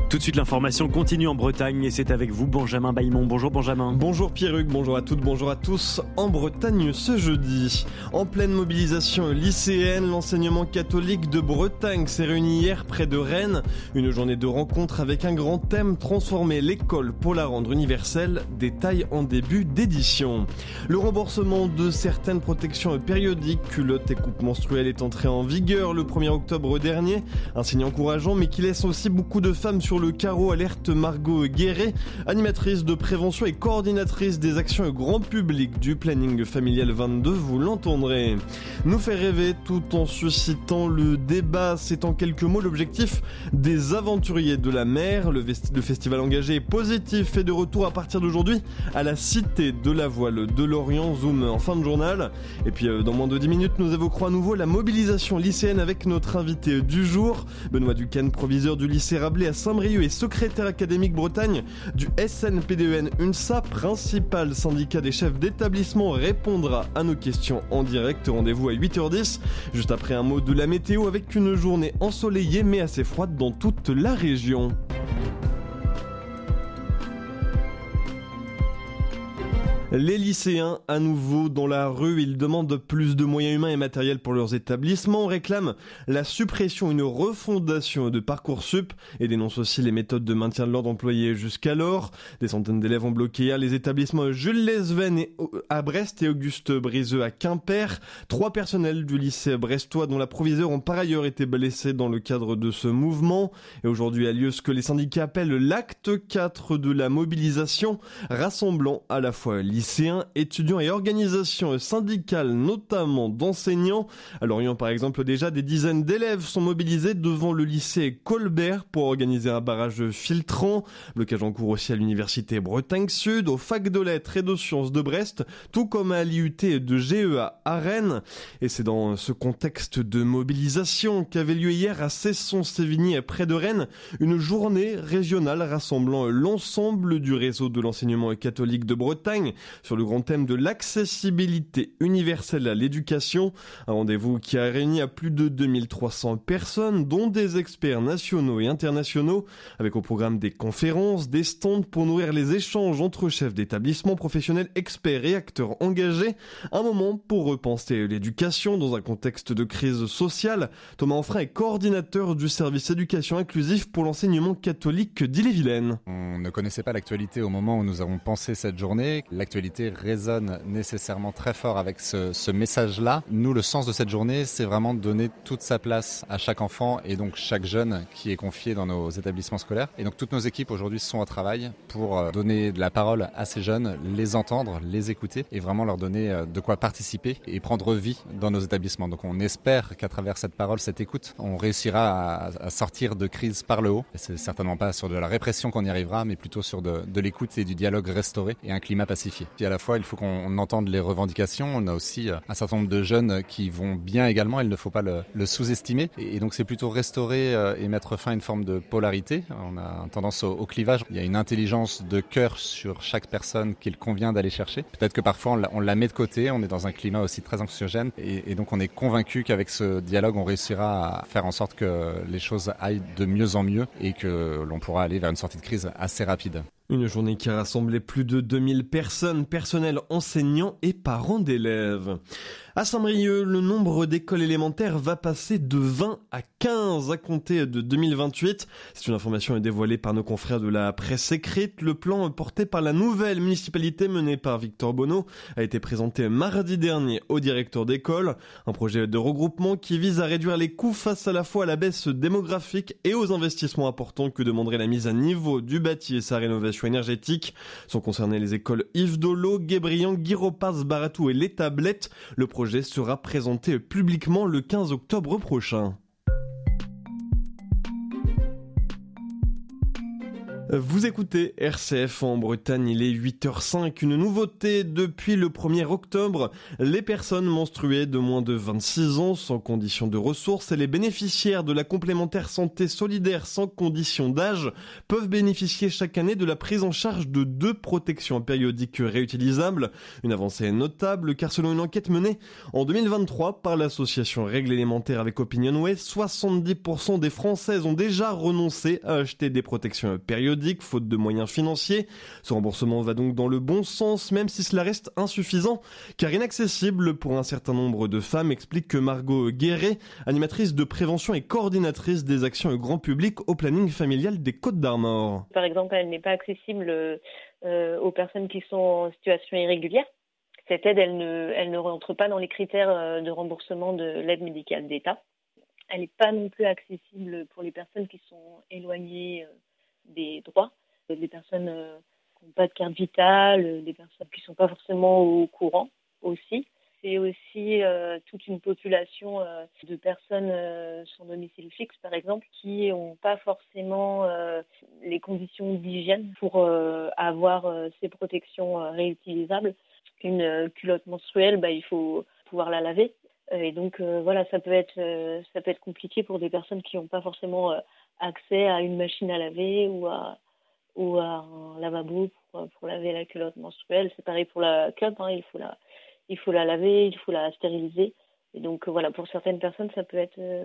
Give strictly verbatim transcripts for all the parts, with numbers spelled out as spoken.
Tout de suite, l'information continue en Bretagne et c'est avec vous, Benjamin Bailmont. Bonjour Benjamin. Bonjour Pierruc, bonjour à toutes, bonjour à tous. En Bretagne ce jeudi, en pleine mobilisation lycéenne, l'enseignement catholique de Bretagne s'est réuni hier près de Rennes. Une journée de rencontre avec un grand thème, transformer l'école pour la rendre universelle. Détail en début d'édition. Le remboursement de certaines protections périodiques, culottes et coupes menstruelles est entré en vigueur le premier octobre dernier. Un signe encourageant mais qui laisse aussi beaucoup de femmes sur le carreau, alerte Margot Guéret, animatrice de prévention et coordinatrice des actions grand public du planning familial vingt-deux, vous l'entendrez. Nous faire rêver tout en suscitant le débat, c'est en quelques mots l'objectif des aventuriers de la mer. Le, vesti- le festival engagé est positif et de retour à partir d'aujourd'hui à la Cité de la Voile de Lorient. Zoom en fin de journal. Et puis dans moins de dix minutes, nous évoquerons à nouveau la mobilisation lycéenne avec notre invité du jour, Benoît Duquesne, proviseur du lycée Rabelais à Saint-Brieuc et secrétaire académique Bretagne du S N P D E N UNSA, principal syndicat des chefs d'établissement, répondra à nos questions en direct. Rendez-vous à huit heures dix, juste après un mot de la météo avec une journée ensoleillée mais assez froide dans toute la région. Les lycéens, à nouveau dans la rue, ils demandent plus de moyens humains et matériels pour leurs établissements, réclament la suppression, une refondation de Parcoursup et dénoncent aussi les méthodes de maintien de l'ordre employées jusqu'alors. Des centaines d'élèves ont bloqué hier les établissements Jules Lesven à Brest et Auguste Briseux à Quimper. Trois personnels du lycée brestois dont la proviseure ont par ailleurs été blessés dans le cadre de ce mouvement. Et aujourd'hui a lieu ce que les syndicats appellent l'acte quatre de la mobilisation, rassemblant à la fois lycéens, lycéens, étudiants et organisations syndicales, notamment d'enseignants. À Lorient, par exemple, déjà des dizaines d'élèves sont mobilisés devant le lycée Colbert pour organiser un barrage filtrant. Blocage en cours aussi à l'université Bretagne Sud, aux facs de lettres et de sciences de Brest, tout comme à l'I U T de G E A à Rennes. Et c'est dans ce contexte de mobilisation qu'avait lieu hier à Cesson-Sévigny, près de Rennes, une journée régionale rassemblant l'ensemble du réseau de l'enseignement catholique de Bretagne, sur le grand thème de l'accessibilité universelle à l'éducation. Un rendez-vous qui a réuni à plus de deux mille trois cents personnes, dont des experts nationaux et internationaux, avec au programme des conférences, des stands pour nourrir les échanges entre chefs d'établissement, professionnels, experts et acteurs engagés. Un moment pour repenser l'éducation dans un contexte de crise sociale. Thomas Enfrin est coordinateur du service éducation inclusif pour l'enseignement catholique d'Ille-et-Vilaine. On ne connaissait pas l'actualité au moment où nous avons pensé cette journée. L'actualité résonne nécessairement très fort avec ce, ce message-là. Nous, le sens de cette journée, c'est vraiment de donner toute sa place à chaque enfant et donc chaque jeune qui est confié dans nos établissements scolaires. Et donc toutes nos équipes aujourd'hui sont au travail pour donner de la parole à ces jeunes, les entendre, les écouter et vraiment leur donner de quoi participer et prendre vie dans nos établissements. Donc on espère qu'à travers cette parole, cette écoute, on réussira à, à sortir de crise par le haut. Et c'est certainement pas sur de la répression qu'on y arrivera, mais plutôt sur de, de l'écoute et du dialogue restauré et un climat pacifié. Puis à la fois, il faut qu'on entende les revendications. On a aussi un certain nombre de jeunes qui vont bien également. Il ne faut pas le, le sous-estimer. Et, et donc, c'est plutôt restaurer et mettre fin à une forme de polarité. On a tendance au, au clivage. Il y a une intelligence de cœur sur chaque personne qu'il convient d'aller chercher. Peut-être que parfois, on la, on la met de côté. On est dans un climat aussi très anxiogène. Et, et donc, on est convaincu qu'avec ce dialogue, on réussira à faire en sorte que les choses aillent de mieux en mieux et que l'on pourra aller vers une sortie de crise assez rapide. Une journée qui a rassemblé plus de deux mille personnes, personnels, enseignants et parents d'élèves. À Saint-Brieuc, le nombre d'écoles élémentaires va passer de vingt à quinze à compter de deux mille vingt-huit. C'est une information dévoilée par nos confrères de la presse écrite. Le plan porté par la nouvelle municipalité menée par Victor Bonneau a été présenté mardi dernier au directeur d'école. Un projet de regroupement qui vise à réduire les coûts face à la fois à la baisse démographique et aux investissements importants que demanderait la mise à niveau du bâti et sa rénovation énergétique. Sont concernées les écoles Yves Dolo, Guébriand, Guiropaz, Baratou et Les Tablettes. Le projet sera présenté publiquement le quinze octobre prochain. Vous écoutez R C F en Bretagne, il est huit heures cinq. Une nouveauté depuis le premier octobre. Les personnes menstruées de moins de vingt-six ans sans condition de ressources et les bénéficiaires de la complémentaire santé solidaire sans condition d'âge peuvent bénéficier chaque année de la prise en charge de deux protections périodiques réutilisables. Une avancée notable car selon une enquête menée en deux mille vingt-trois par l'association Règles élémentaires avec Opinionway, soixante-dix pour cent des Françaises ont déjà renoncé à acheter des protections périodiques faute de moyens financiers. Ce remboursement va donc dans le bon sens, même si cela reste insuffisant, car inaccessible pour un certain nombre de femmes, explique Margot Guéret, animatrice de prévention et coordinatrice des actions grand public au planning familial des Côtes-d'Armor. Par exemple, elle n'est pas accessible euh, aux personnes qui sont en situation irrégulière. Cette aide, elle ne, elle ne rentre pas dans les critères de remboursement de l'aide médicale d'État. Elle n'est pas non plus accessible pour les personnes qui sont éloignées des droits, des personnes euh, qui n'ont pas de carte vitale, des personnes qui ne sont pas forcément au courant aussi. C'est aussi euh, toute une population euh, de personnes euh, sans domicile fixe, par exemple, qui n'ont pas forcément euh, les conditions d'hygiène pour euh, avoir euh, ces protections euh, réutilisables. Une euh, culotte menstruelle, bah, il faut pouvoir la laver. Et donc euh, voilà, ça peut être euh, ça peut être compliqué pour des personnes qui n'ont pas forcément euh, accès à une machine à laver ou à ou à un lavabo pour, pour laver la culotte menstruelle. C'est pareil pour la cup, hein, il faut la il faut la laver, il faut la stériliser. Et donc euh, voilà, pour certaines personnes, ça peut être euh,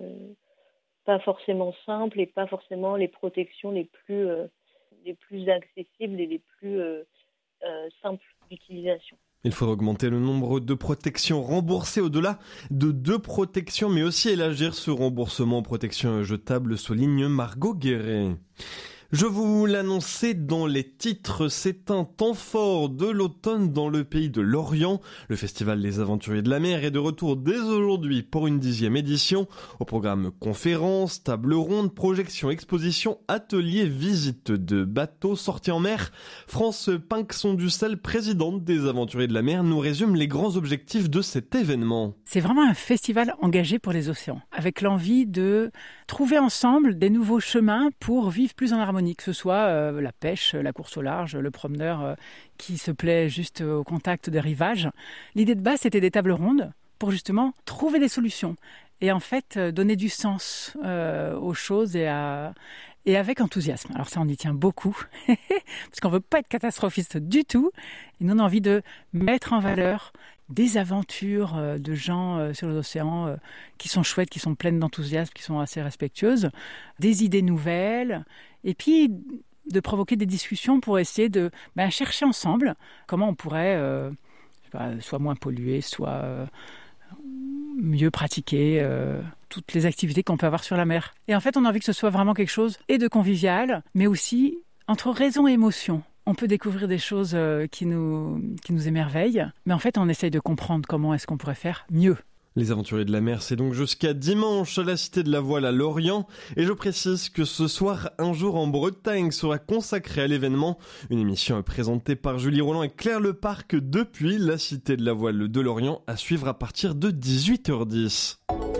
pas forcément simple et pas forcément les protections les plus euh, les plus accessibles et les plus euh, euh, simples d'utilisation. Il faudra augmenter le nombre de protections remboursées au-delà de deux protections, mais aussi élargir ce remboursement aux protections jetables, souligne Margot Guéret. Je vous l'annonçais dans les titres, c'est un temps fort de l'automne dans le pays de Lorient. Le festival Les Aventuriers de la Mer est de retour dès aujourd'hui pour une dixième édition. Au programme conférences, tables rondes, projections, expositions, ateliers, visites de bateaux, sorties en mer. France Pinxon-Dussel, présidente des Aventuriers de la Mer, nous résume les grands objectifs de cet événement. C'est vraiment un festival engagé pour les océans, avec l'envie de trouver ensemble des nouveaux chemins pour vivre plus en harmonie, que ce soit euh, la pêche, la course au large, le promeneur euh, qui se plaît juste au contact des rivages. L'idée de base, c'était des tables rondes pour justement trouver des solutions et en fait euh, donner du sens euh, aux choses et, à, et avec enthousiasme. Alors ça, on y tient beaucoup parce qu'on ne veut pas être catastrophiste du tout. Et nous, on a envie de mettre en valeur des aventures de gens sur les océans qui sont chouettes, qui sont pleines d'enthousiasme, qui sont assez respectueuses, des idées nouvelles, et puis de provoquer des discussions pour essayer de ben, chercher ensemble comment on pourrait euh, je sais pas, soit moins polluer, soit euh, mieux pratiquer euh, toutes les activités qu'on peut avoir sur la mer. Et en fait, on a envie que ce soit vraiment quelque chose et de convivial, mais aussi entre raison et émotion. On peut découvrir des choses qui nous, qui nous émerveillent, mais en fait, on essaye de comprendre comment est-ce qu'on pourrait faire mieux. Les Aventuriers de la Mer, c'est donc jusqu'à dimanche à la Cité de la Voile à Lorient. Et je précise que ce soir, Un jour en Bretagne sera consacré à l'événement. Une émission présentée par Julie Roland et Claire Leparc depuis la Cité de la Voile de Lorient, à suivre à partir de dix-huit heures dix.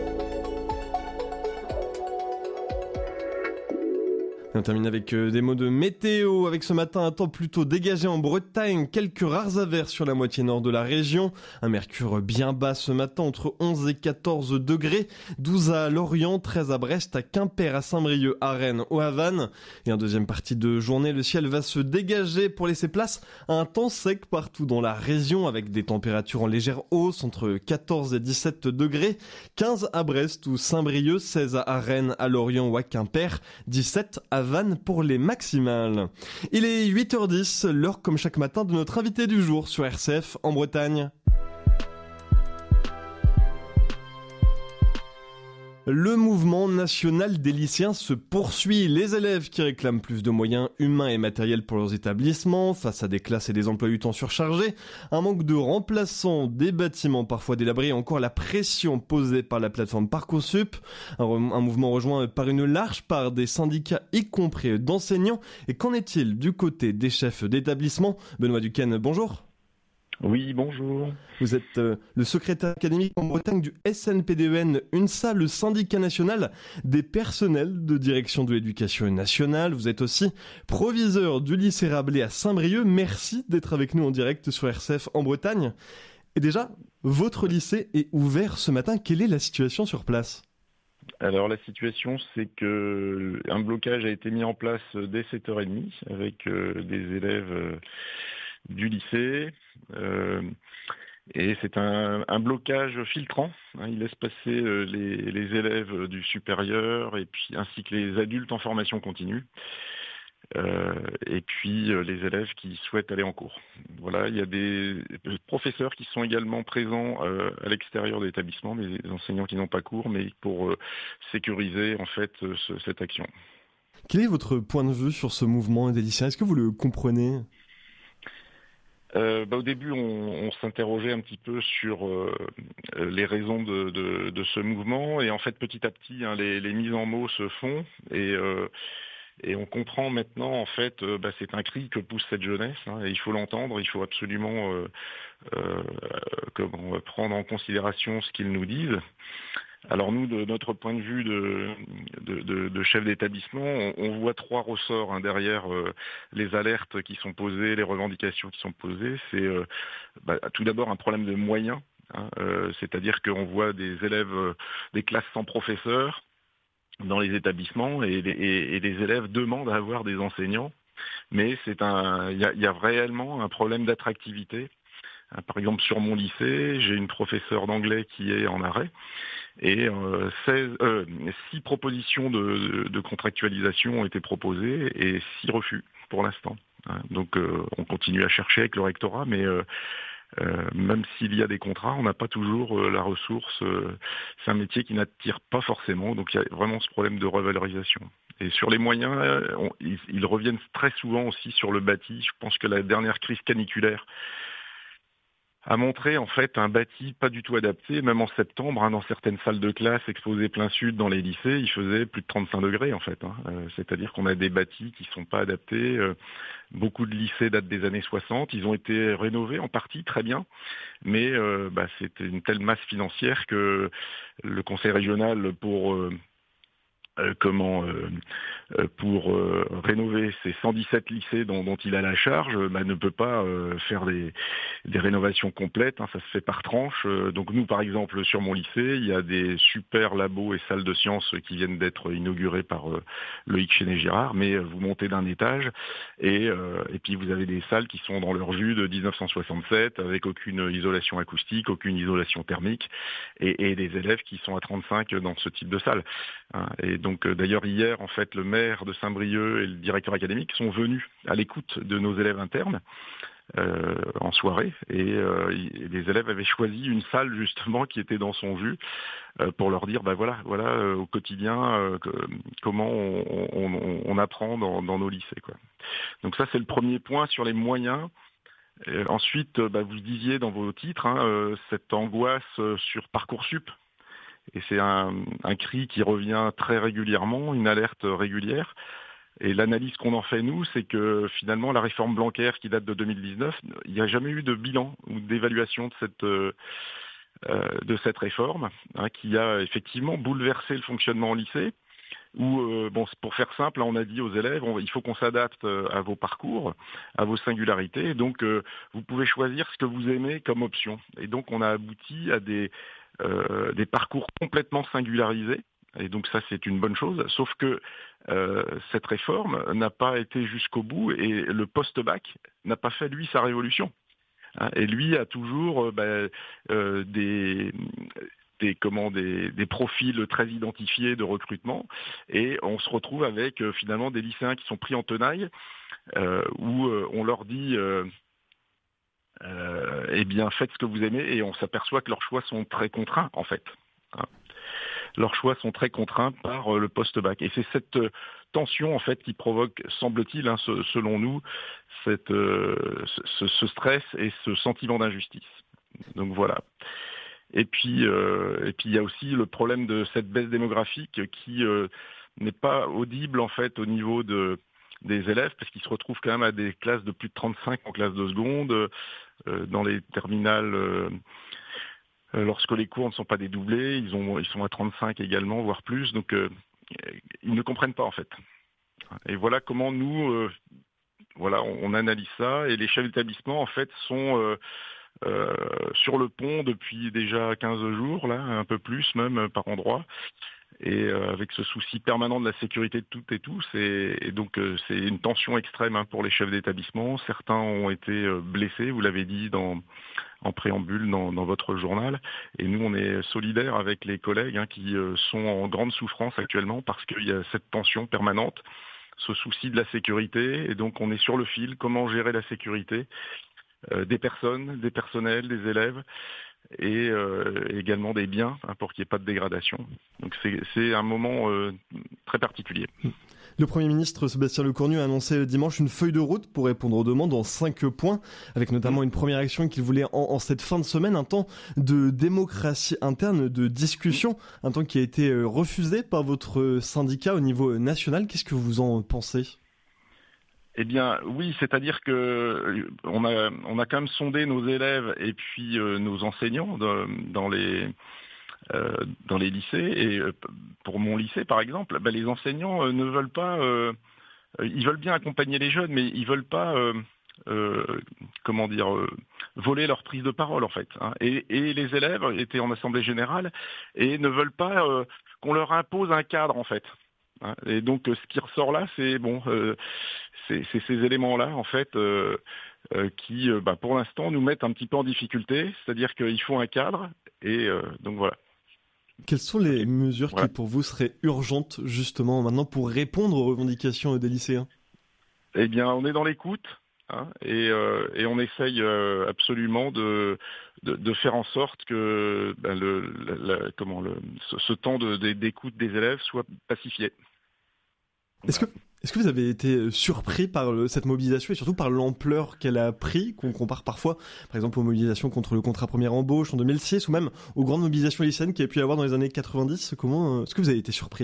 On termine avec des mots de météo, avec ce matin un temps plutôt dégagé en Bretagne, quelques rares averses sur la moitié nord de la région, un mercure bien bas ce matin entre onze et quatorze degrés, douze à Lorient, treize à Brest, à Quimper, à Saint-Brieuc, à Rennes, au Havane. Et en deuxième partie de journée, le ciel va se dégager pour laisser place à un temps sec partout dans la région, avec des températures en légère hausse entre quatorze et dix-sept degrés, quinze à Brest ou Saint-Brieuc, seize à Rennes, à Lorient ou à Quimper, dix-sept à Vannes pour les maximales. Il est huit heures dix, l'heure comme chaque matin de notre invité du jour sur R C F en Bretagne. Le mouvement national des lycéens se poursuit. Les élèves qui réclament plus de moyens humains et matériels pour leurs établissements, face à des classes et des emplois du temps surchargés, un manque de remplaçants, des bâtiments parfois délabrés et encore la pression posée par la plateforme Parcoursup. Un, re- un mouvement rejoint par une large part des syndicats, y compris d'enseignants. Et qu'en est-il du côté des chefs d'établissement ? Benoît Duquesne, bonjour. Oui, bonjour. Vous êtes euh, le secrétaire académique en Bretagne du S N P D E N, UNSA, le syndicat national des personnels de direction de l'éducation nationale. Vous êtes aussi proviseur du lycée Rabelais à Saint-Brieuc. Merci d'être avec nous en direct sur R C F en Bretagne. Et déjà, votre lycée est ouvert ce matin. Quelle est la situation sur place ? Alors la situation, c'est que un blocage a été mis en place dès sept heures trente avec euh, des élèves euh, du lycée. Euh, et c'est un, un blocage filtrant. Hein, il laisse passer euh, les, les élèves du supérieur et puis ainsi que les adultes en formation continue. Euh, et puis euh, les élèves qui souhaitent aller en cours. Voilà, il y a des professeurs qui sont également présents euh, à l'extérieur de l'établissement, des enseignants qui n'ont pas cours, mais pour euh, sécuriser en fait ce, cette action. Quel est votre point de vue sur ce mouvement des lycéens ? Est-ce que vous le comprenez ? Euh, bah, au début, on, on s'interrogeait un petit peu sur euh, les raisons de, de, de ce mouvement, et en fait, petit à petit, hein, les, les mises en mots se font, et euh, Et on comprend maintenant, en fait, euh, bah, c'est un cri que pousse cette jeunesse, hein, et il faut l'entendre, il faut absolument euh, euh, comment, prendre en considération ce qu'ils nous disent. Alors nous, de notre point de vue de, de, de, de chef d'établissement, on, on voit trois ressorts hein, derrière euh, les alertes qui sont posées, les revendications qui sont posées. C'est euh, bah, tout d'abord un problème de moyens, hein, euh, c'est-à-dire qu'on voit des élèves, euh, des classes sans professeurs dans les établissements et les, et, et les élèves demandent à avoir des enseignants, mais c'est un, il y a, y a réellement un problème d'attractivité. Par exemple, sur mon lycée, j'ai une professeure d'anglais qui est en arrêt et euh, seize, euh, six propositions de, de, de contractualisation ont été proposées et six refus pour l'instant. Donc, euh, on continue à chercher avec le rectorat, mais euh, Euh, même s'il y a des contrats, on n'a pas toujours euh, la ressource. Euh, c'est un métier qui n'attire pas forcément, donc il y a vraiment ce problème de revalorisation. Et sur les moyens, on, ils, ils reviennent très souvent aussi sur le bâti. Je pense que la dernière crise caniculaire a montré en fait un bâti pas du tout adapté, même en septembre, hein, dans certaines salles de classe exposées plein sud dans les lycées, il faisait plus de trente-cinq degrés en fait. Hein. Euh, c'est-à-dire qu'on a des bâtis qui sont pas adaptés. Euh, beaucoup de lycées datent des années soixante, ils ont été rénovés en partie très bien, mais euh, bah, c'était une telle masse financière que le conseil régional pour euh, Euh, comment euh, euh, pour euh, rénover ces cent dix-sept lycées dont, dont il a la charge, bah, ne peut pas euh, faire des, des rénovations complètes, hein, ça se fait par tranche. Euh, donc nous, par exemple, sur mon lycée, il y a des super labos et salles de sciences qui viennent d'être inaugurées par euh, Loïc Chéné-Girard, mais euh, vous montez d'un étage et, euh, et puis vous avez des salles qui sont dans leur vue de dix-neuf cent soixante-sept avec aucune isolation acoustique, aucune isolation thermique et, et des élèves qui sont à trente-cinq dans ce type de salle. Hein, et donc euh, d'ailleurs hier, en fait, le maire de Saint-Brieuc et le directeur académique sont venus à l'écoute de nos élèves internes euh, en soirée et, euh, et les élèves avaient choisi une salle justement qui était dans son vu euh, pour leur dire, bah voilà, voilà euh, au quotidien euh, que, comment on, on, on apprend dans, dans nos lycées, quoi. Donc ça c'est le premier point sur les moyens. Et ensuite, bah, vous le disiez dans vos titres, hein, euh, cette angoisse sur Parcoursup. Et c'est un, un cri qui revient très régulièrement, une alerte régulière. Et l'analyse qu'on en fait, nous, c'est que finalement, la réforme Blanquer qui date de deux mille dix-neuf, il n'y a jamais eu de bilan ou d'évaluation de cette, euh, de cette réforme, hein, qui a effectivement bouleversé le fonctionnement au lycée. Où, euh, bon, pour faire simple, on a dit aux élèves, on, il faut qu'on s'adapte à vos parcours, à vos singularités. Donc, euh, vous pouvez choisir ce que vous aimez comme option. Et donc, on a abouti à des, euh, des parcours complètement singularisés. Et donc, ça, c'est une bonne chose. Sauf que euh, cette réforme n'a pas été jusqu'au bout et le post-bac n'a pas fait, lui, sa révolution. Hein, et lui a toujours euh, bah, euh, des... Des, comment, des, des profils très identifiés de recrutement et on se retrouve avec euh, finalement des lycéens qui sont pris en tenaille euh, où euh, on leur dit euh, euh, eh bien faites ce que vous aimez et on s'aperçoit que leurs choix sont très contraints en fait. Hein. Leurs choix sont très contraints par euh, le post-bac et c'est cette euh, tension en fait qui provoque, semble-t-il, hein, ce, selon nous, cette, euh, ce, ce stress et ce sentiment d'injustice. Donc voilà. Et puis, euh, et puis il y a aussi le problème de cette baisse démographique qui euh, n'est pas audible en fait au niveau de, des élèves parce qu'ils se retrouvent quand même à des classes de plus de trente-cinq en classe de seconde. euh, dans les terminales, euh, lorsque les cours ne sont pas dédoublés, ils, ont, ils sont à trente-cinq également, voire plus, donc euh, ils ne comprennent pas en fait. Et voilà comment nous, euh, voilà, on, on analyse ça, et les chefs d'établissement en fait sont euh, euh, sur le pont depuis déjà quinze jours, là, un peu plus même par endroit. Et euh, avec ce souci permanent de la sécurité de toutes et tous, et, et donc euh, c'est une tension extrême hein, pour les chefs d'établissement. Certains ont été euh, blessés, vous l'avez dit dans, en préambule dans, dans votre journal, et nous on est solidaires avec les collègues hein, qui euh, sont en grande souffrance actuellement parce qu'il y a cette tension permanente, ce souci de la sécurité, et donc on est sur le fil, comment gérer la sécurité euh, des personnes, des personnels, des élèves, et euh, également des biens hein, pour qu'il n'y ait pas de dégradation. Donc c'est, c'est un moment euh, très particulier. Le Premier ministre Sébastien Lecornu a annoncé dimanche une feuille de route pour répondre aux demandes en cinq points, avec notamment une première action qu'il voulait en, en cette fin de semaine, un temps de démocratie interne, de discussion, un temps qui a été refusé par votre syndicat au niveau national. Qu'est-ce que vous en pensez ? Eh bien, oui, c'est-à-dire que on a on a quand même sondé nos élèves et puis euh, nos enseignants de, dans les euh, dans les lycées. Et euh, pour mon lycée, par exemple, ben, les enseignants euh, ne veulent pas, euh, ils veulent bien accompagner les jeunes, mais ils veulent pas, euh, euh, comment dire, euh, voler leur prise de parole en fait. Hein. Et, et les élèves étaient en assemblée générale et ne veulent pas euh, qu'on leur impose un cadre en fait. Hein. Et donc, ce qui ressort là, c'est bon. Euh, C'est, c'est ces éléments-là, en fait, euh, euh, qui, euh, bah, pour l'instant, nous mettent un petit peu en difficulté. C'est-à-dire qu'il faut un cadre, et euh, donc voilà. Quelles sont les okay. mesures voilà. qui, pour vous, seraient urgentes, justement, maintenant, pour répondre aux revendications des lycéens ? Eh bien, on est dans l'écoute, hein, et, euh, et on essaye euh, absolument de, de, de faire en sorte que ben, le, la, la, comment, le, ce, ce temps de, de, d'écoute des élèves soit pacifié. Est-ce que Est-ce que vous avez été surpris par le, cette mobilisation et surtout par l'ampleur qu'elle a pris, qu'on compare parfois, par exemple, aux mobilisations contre le contrat première embauche en deux mille six ou même aux grandes mobilisations lycéennes qu'il y a pu y avoir dans les années quatre-vingt-dix ? Comment est-ce que vous avez été surpris ?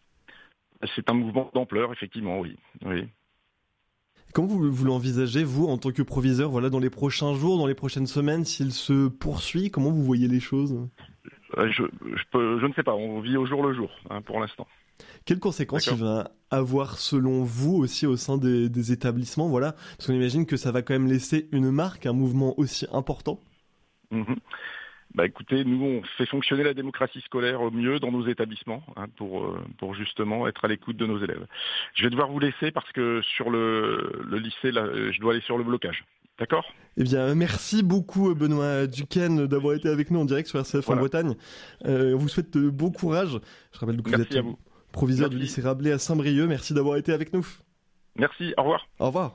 C'est un mouvement d'ampleur, effectivement, oui. oui. Comment vous, vous l'envisagez, vous, en tant que proviseur, voilà, dans les prochains jours, dans les prochaines semaines, s'il se poursuit ? Comment vous voyez les choses ? je, je, peux, je ne sais pas, on vit au jour le jour, hein, pour l'instant. Quelles conséquences D'accord. il va avoir selon vous aussi au sein des, des établissements, voilà, parce qu'on imagine que ça va quand même laisser une marque, un mouvement aussi important. Mmh. Bah écoutez, nous on fait fonctionner la démocratie scolaire au mieux dans nos établissements hein, pour euh, pour justement être à l'écoute de nos élèves. Je vais devoir vous laisser parce que sur le le lycée là, je dois aller sur le blocage. D'accord ? Eh bien, merci beaucoup Benoît Duquesne d'avoir été avec nous en direct sur R C F voilà. en Bretagne. Euh, on vous souhaite bon courage. Je rappelle que merci vous êtes à vous. proviseur Merci. du lycée Rabelais à Saint-Brieuc. Merci d'avoir été avec nous. Merci, au revoir. Au revoir.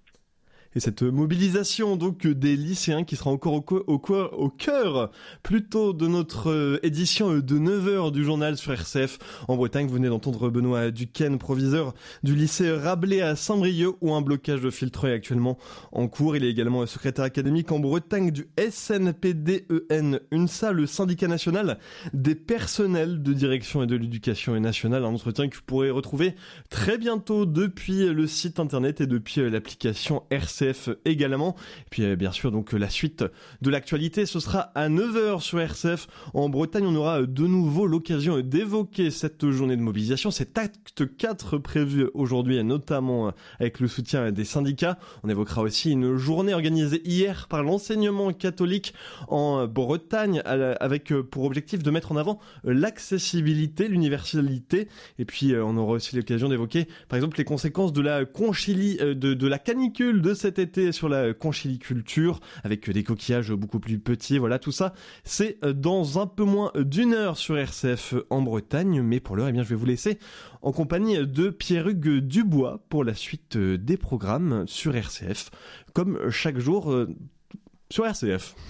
Et cette mobilisation donc des lycéens qui sera encore au, co- au, co- au cœur plutôt de notre édition de neuf heures du journal sur R C F en Bretagne. Vous venez d'entendre Benoît Duquesne, proviseur du lycée Rabelais à Saint-Brieuc où un blocage de filtre est actuellement en cours. Il est également secrétaire académique en Bretagne du S N P D E N UNSA, le syndicat national des personnels de direction et de l'éducation nationale. Un entretien que vous pourrez retrouver très bientôt depuis le site internet et depuis l'application R C F également. Et puis bien sûr donc la suite de l'actualité, ce sera à neuf heures sur R C F en Bretagne. On aura de nouveau l'occasion d'évoquer cette journée de mobilisation, cet acte quatre prévu aujourd'hui, notamment avec le soutien des syndicats. On évoquera aussi une journée organisée hier par l'enseignement catholique en Bretagne avec pour objectif de mettre en avant l'accessibilité, l'universalité. Et puis on aura aussi l'occasion d'évoquer par exemple les conséquences de la conchili, de, de la canicule de cet été sur la conchiliculture avec des coquillages beaucoup plus petits. Voilà, tout ça, c'est dans un peu moins d'une heure sur R C F en Bretagne. Mais pour l'heure, eh bien, je vais vous laisser en compagnie de Pierre-Hugues Dubois pour la suite des programmes sur R C F, comme chaque jour sur R C F.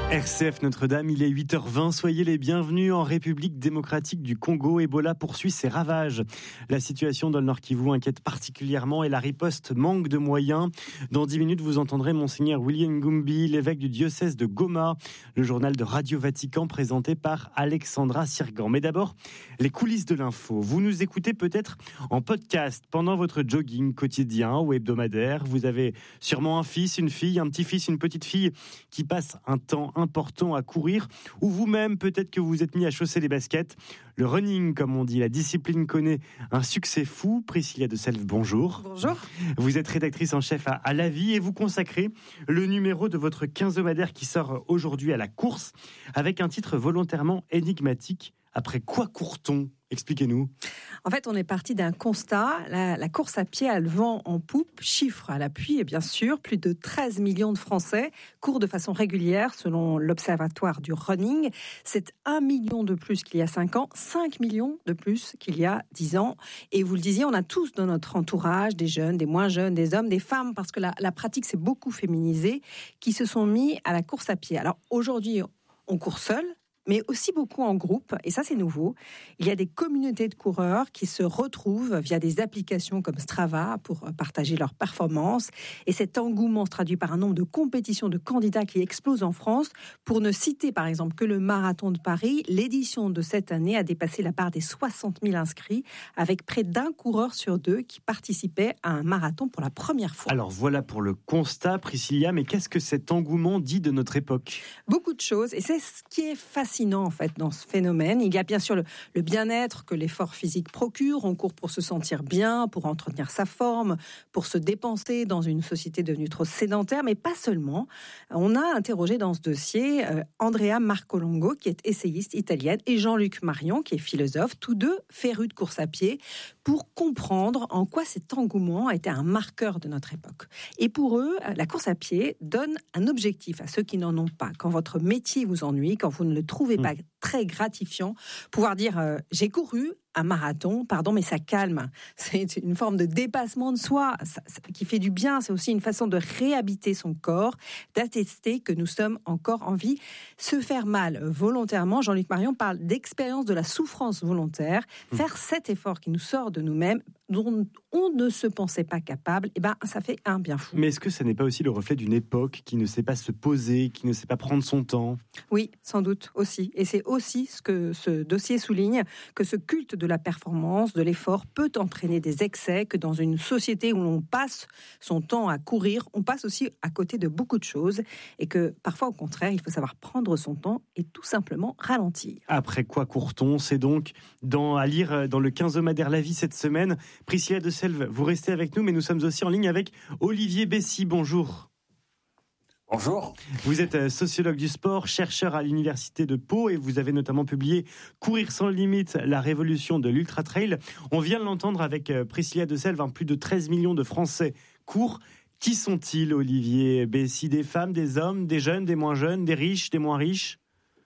R C F Notre-Dame, il est huit heures vingt, soyez les bienvenus en République démocratique du Congo. Ebola poursuit ses ravages. La situation dans le Nord Kivu inquiète particulièrement et la riposte manque de moyens. Dans dix minutes, vous entendrez Monseigneur William Ngumbi, l'évêque du diocèse de Goma, le journal de Radio Vatican présenté par Alexandra Sirgan. Mais d'abord, les coulisses de l'info. Vous nous écoutez peut-être en podcast pendant votre jogging quotidien ou hebdomadaire. Vous avez sûrement un fils, une fille, un petit-fils, une petite-fille qui passe un temps important à courir, ou vous-même, peut-être que vous vous êtes mis à chausser les baskets. Le running, comme on dit, la discipline connaît un succès fou. Priscilla de Selve, bonjour. Bonjour. Vous êtes rédactrice en chef à, à La Vie et vous consacrez le numéro de votre quinzomadaire qui sort aujourd'hui à la course, avec un titre volontairement énigmatique. Après quoi court-on ? Expliquez-nous. En fait, on est parti d'un constat. La, la course à pied a le vent en poupe, chiffre à l'appui, et bien sûr, plus de treize millions de Français courent de façon régulière, selon l'Observatoire du Running. C'est un million de plus qu'il y a cinq ans, cinq millions de plus qu'il y a dix ans. Et vous le disiez, on a tous dans notre entourage, des jeunes, des moins jeunes, des hommes, des femmes, parce que la, la pratique s'est beaucoup féminisée, qui se sont mis à la course à pied. Alors aujourd'hui, on court seul, mais aussi beaucoup en groupe, et ça c'est nouveau. Il y a des communautés de coureurs qui se retrouvent via des applications comme Strava pour partager leurs performances, et cet engouement se traduit par un nombre de compétitions de candidats qui explose en France. Pour ne citer par exemple que le marathon de Paris, l'édition de cette année a dépassé la barre des soixante mille inscrits, avec près d'un coureur sur deux qui participait à un marathon pour la première fois. Alors voilà pour le constat, Priscilla, mais qu'est-ce que cet engouement dit de notre époque ? Beaucoup de choses, et c'est ce qui est fascinant en fait dans ce phénomène. Il y a bien sûr le, le bien-être que l'effort physique procure. On court pour se sentir bien, pour entretenir sa forme, pour se dépenser dans une société devenue trop sédentaire, mais pas seulement. On a interrogé dans ce dossier euh, Andrea Marcolongo, qui est essayiste italienne, et Jean-Luc Marion, qui est philosophe, tous deux férus de course à pied, pour comprendre en quoi cet engouement a été un marqueur de notre époque. Et pour eux, la course à pied donne un objectif à ceux qui n'en ont pas. Quand votre métier vous ennuie, quand vous ne le trouvez pas très gratifiant, pouvoir dire euh, j'ai couru un marathon, pardon, mais ça calme. C'est une forme de dépassement de soi ça, ça, qui fait du bien. C'est aussi une façon de réhabiter son corps, d'attester que nous sommes encore en vie. Se faire mal volontairement, Jean-Luc Marion parle d'expérience de la souffrance volontaire. Mmh. Faire cet effort qui nous sort de nous-mêmes, dont on ne se pensait pas capable, eh ben, ça fait un bien fou. Mais est-ce que ça n'est pas aussi le reflet d'une époque qui ne sait pas se poser, qui ne sait pas prendre son temps ? Oui, sans doute aussi. Et c'est aussi ce que ce dossier souligne, que ce culte de la performance, de l'effort, peut entraîner des excès, que dans une société où l'on passe son temps à courir, on passe aussi à côté de beaucoup de choses, et que parfois, au contraire, il faut savoir prendre son temps et tout simplement ralentir. Après quoi court-on ? C'est donc dans, à lire dans le quinzomadaire La Vie cette semaine. Priscilla de Selve, vous restez avec nous, mais nous sommes aussi en ligne avec Olivier Bessy. Bonjour. Bonjour. Vous êtes sociologue du sport, chercheur à l'université de Pau, et vous avez notamment publié Courir sans limite, la révolution de l'ultra-trail. On vient de l'entendre avec Priscilla de Selve, plus de treize millions de Français courent. Qui sont-ils, Olivier Bessy ? Des femmes, des hommes, des jeunes, des moins jeunes, des riches, des moins riches ?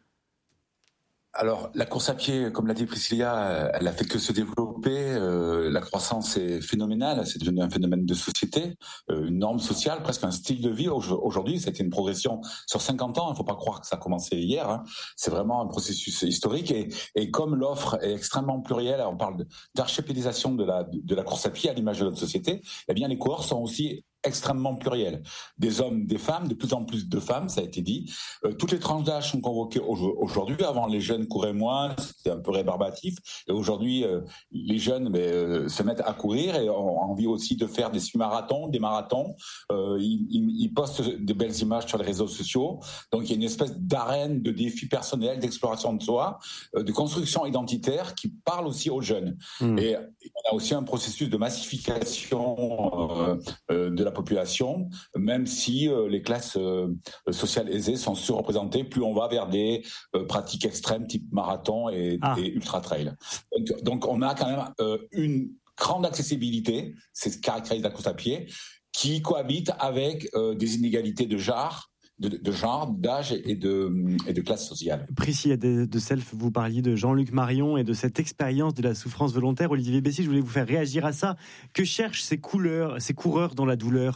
Alors, la course à pied, comme l'a dit Priscilla, elle a fait que se développer. Euh, la croissance est phénoménale. C'est devenu un phénomène de société, euh, une norme sociale, presque un style de vie. Aujourd'hui, c'était une progression sur cinquante ans. Il ne faut pas croire que ça a commencé hier. Hein. C'est vraiment un processus historique. Et, et comme l'offre est extrêmement plurielle, on parle d'archipélisation de la, de la course à pied à l'image de notre société, eh bien, les coureurs sont aussi extrêmement pluriel. Des hommes, des femmes, de plus en plus de femmes, ça a été dit. Euh, toutes les tranches d'âge sont convoquées aujourd'hui. Avant, les jeunes couraient moins, c'était un peu rébarbatif. Et aujourd'hui, euh, les jeunes mais, euh, se mettent à courir et ont envie aussi de faire des semi-marathons, des marathons. Euh, ils, ils, ils postent de belles images sur les réseaux sociaux. Donc, il y a une espèce d'arène de défis personnels, d'exploration de soi, euh, de construction identitaire qui parle aussi aux jeunes. Mmh. Et on a aussi un processus de massification euh, euh, de la population, même si euh, les classes euh, sociales aisées sont surreprésentées, plus on va vers des euh, pratiques extrêmes type marathon et, ah. et ultra-trail. Donc, donc on a quand même euh, une grande accessibilité, c'est ce qui caractérise la course à pied, qui cohabite avec euh, des inégalités de genre, de, de genre, d'âge et de, et de classe sociale. Priscilla de, de Selve, vous parliez de Jean-Luc Marion et de cette expérience de la souffrance volontaire. Olivier Bessy, je voulais vous faire réagir à ça. Que cherchent ces, couleurs, ces coureurs dans la douleur ?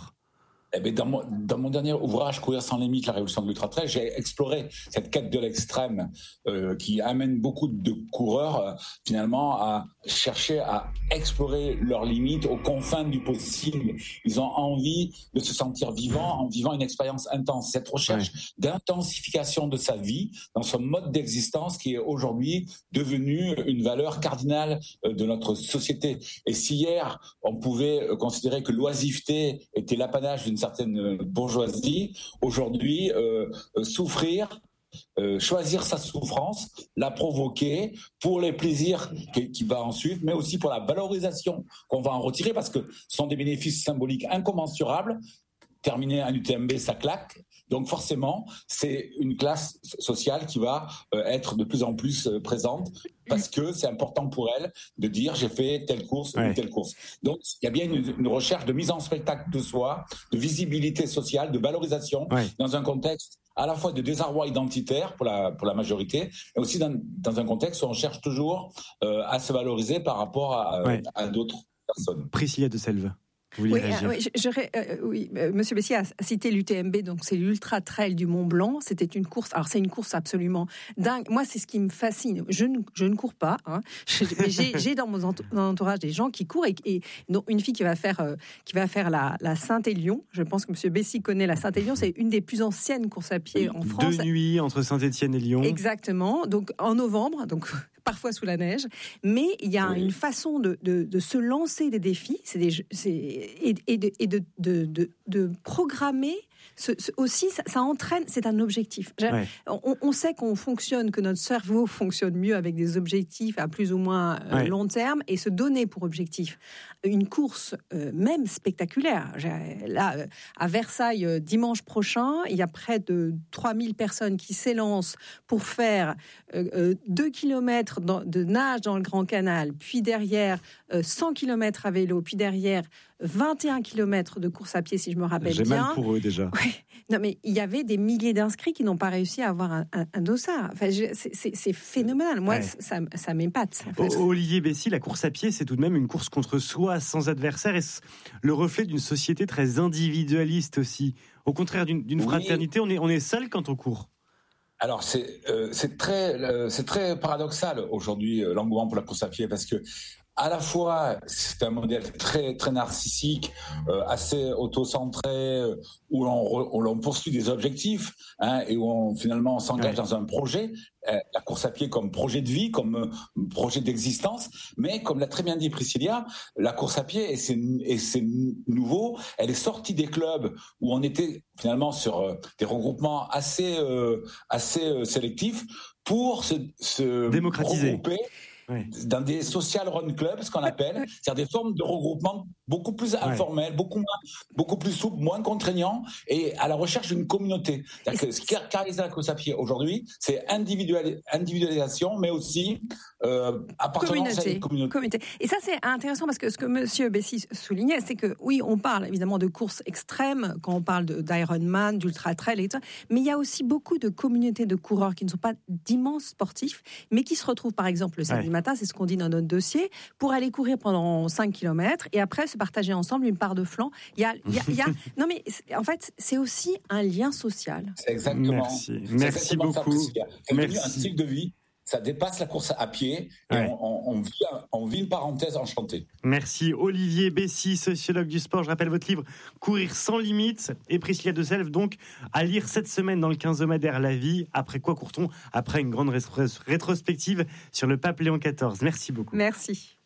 Eh bien, dans, mon, dans mon dernier ouvrage, Courir sans limite, la révolution de l'ultra-trail, j'ai exploré cette quête de l'extrême euh, qui amène beaucoup de coureurs euh, finalement à chercher à explorer leurs limites aux confins du possible. Ils ont envie de se sentir vivants en vivant une expérience intense. Cette recherche ouais. d'intensification de sa vie dans son mode d'existence qui est aujourd'hui devenu une valeur cardinale de notre société. Et si hier, on pouvait considérer que l'oisiveté était l'apanage d'une certaine bourgeoisie, aujourd'hui, euh, souffrir, euh, choisir sa souffrance, la provoquer pour les plaisirs qui, qui va ensuite, mais aussi pour la valorisation qu'on va en retirer, parce que ce sont des bénéfices symboliques incommensurables. Terminer un U T M B, ça claque. Donc forcément, c'est une classe sociale qui va euh, être de plus en plus euh, présente parce que c'est important pour elle de dire j'ai fait telle course ouais. ou telle course. Donc il y a bien une, une recherche de mise en spectacle de soi, de visibilité sociale, de valorisation ouais. dans un contexte à la fois de désarroi identitaire pour la pour la majorité, mais aussi dans, dans un contexte où on cherche toujours euh, à se valoriser par rapport à, ouais. à d'autres personnes. Priscilla de Selve. Oui, euh, oui, je, je, euh, oui euh, Monsieur Bessier a cité l'U T M B, donc c'est l'Ultra Trail du Mont Blanc. C'était une course. Alors c'est une course absolument dingue. Moi, c'est ce qui me fascine. Je ne, je ne cours pas. Hein. Mais j'ai, j'ai dans mon entourage des gens qui courent et, et dont une fille qui va faire, euh, qui va faire la, la Saint-Élion. Je pense que Monsieur Bessier connaît la Saint-Élion. C'est une des plus anciennes courses à pied en France. Deux nuits entre Saint-Étienne et Lyon. Exactement. Donc en novembre. Donc parfois sous la neige, mais il y a oui. une façon de, de, de se lancer des défis, c'est des, c'est, et, et, de, et de, de, de, de programmer. Ce, ce, aussi, ça, ça entraîne, c'est un objectif. Ouais. On, on sait qu'on fonctionne, que notre cerveau fonctionne mieux avec des objectifs à plus ou moins euh, ouais. long terme, et se donner pour objectif une course euh, même spectaculaire. Là, euh, à Versailles, euh, dimanche prochain, il y a près de trois mille personnes qui s'élancent pour faire euh, euh, deux kilomètres dans, de nage dans le Grand Canal, puis derrière euh, cent kilomètres à vélo, puis derrière vingt et un kilomètres de course à pied, si je me rappelle J'ai bien. J'ai mal pour eux déjà. Ouais. Non, mais il y avait des milliers d'inscrits qui n'ont pas réussi à avoir un, un, un dossard. Enfin, je, c'est, c'est, c'est phénoménal. Moi, ouais. ça, ça m'épate. En fait. Olivier Bessy, la course à pied, c'est tout de même une course contre soi, sans adversaire, et le reflet d'une société très individualiste aussi. Au contraire d'une, d'une fraternité, oui. on est, on est seul quand on court. Alors c'est, euh, c'est, très, euh, c'est très paradoxal aujourd'hui, euh, l'engouement pour la course à pied, parce que à la fois, c'est un modèle très très narcissique, euh, assez auto-centré, euh, où l'on, où l'on poursuit des objectifs, hein, et où on finalement on s'engage ouais. dans un projet, euh, la course à pied comme projet de vie, comme euh, projet d'existence. Mais comme l'a très bien dit Priscilla, la course à pied et c'est et c'est nouveau. Elle est sortie des clubs où on était finalement sur euh, des regroupements assez euh, assez euh, sélectifs pour se, se démocratiser. regrouper. Oui. Dans des social run clubs, ce qu'on appelle, c'est-à-dire des formes de regroupement beaucoup plus informelles, ouais. beaucoup moins, beaucoup plus souples, moins contraignants, et à la recherche d'une communauté. C'est-à-dire que ce qui caractérise la course à pied aujourd'hui, c'est individualis- individualisation, mais aussi euh, appartenance communauté. à une communauté. communauté. Et ça, c'est intéressant parce que ce que Monsieur Bessy soulignait, c'est que oui, on parle évidemment de courses extrêmes quand on parle de, d'Ironman, d'ultra trail et tout ça, mais il y a aussi beaucoup de communautés de coureurs qui ne sont pas d'immenses sportifs, mais qui se retrouvent par exemple le samedi ouais. matin, c'est ce qu'on dit dans notre dossier, pour aller courir pendant cinq kilomètres et après se partager ensemble une part de flanc. Il y a, il y a, il y a... Non mais en fait, c'est aussi un lien social. C'est exactement. Merci, c'est Merci exactement beaucoup. Ça, c'est devenu un style de vie. Ça dépasse la course à pied et ouais. on, on, on, vit, on vit une parenthèse enchantée. Merci Olivier Bessy, sociologue du sport. Je rappelle votre livre Courir sans limite et Priscilla de Selve, donc à lire cette semaine dans le quinzomadaire La Vie. Après quoi court-on ? Après une grande rétrospective sur le pape Léon quatorze. Merci beaucoup. Merci.